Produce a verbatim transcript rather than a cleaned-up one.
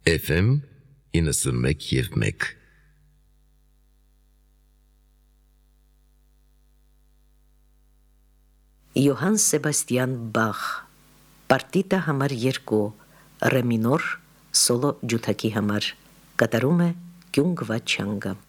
Էֆ Էմ իննսունմեկ և մեկ Յոհան Սեբաստիան Բախ Պարտիտա համար երկու ռե մինոր սոլո ջութակի համար կատարում է Կյունգ Վաչանգը